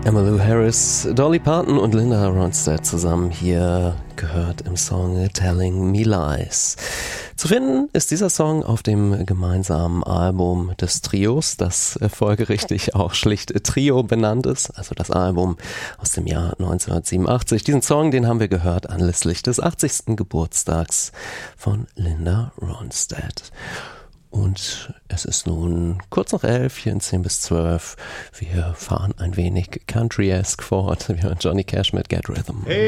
Emmylou Harris, Dolly Parton und Linda Ronstadt zusammen hier gehört im Song Telling Me Lies. Zu finden ist dieser Song auf dem gemeinsamen Album des Trios, das folgerichtig auch schlicht Trio benannt ist, also das Album aus dem Jahr 1987. Diesen Song, den haben wir gehört anlässlich des 80. Geburtstags von Linda Ronstadt. Und es ist nun kurz nach 11, hier in 10 bis 12. Wir fahren ein wenig Country-esque fort. Wir hören Johnny Cash mit Get Rhythm. Hey.